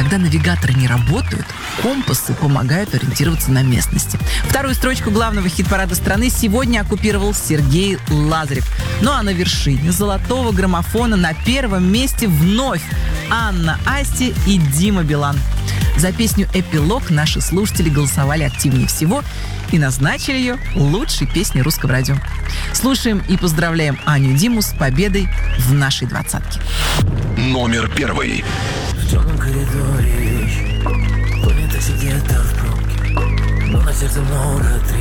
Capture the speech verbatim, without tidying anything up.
Когда навигаторы не работают, компасы помогают ориентироваться на местности. Вторую строчку главного хит-парада страны сегодня оккупировал Сергей Лазарев. Ну а на вершине золотого граммофона на первом месте вновь Анна Асти и Дима Билан. За песню «Эпилог» наши слушатели голосовали активнее всего и назначили ее лучшей песней русского радио. Слушаем и поздравляем Аню и Диму с победой в нашей двадцатке. Номер первый. В темном коридоре вещь, помнит такси где-то в пробке, но на сердце много тревог.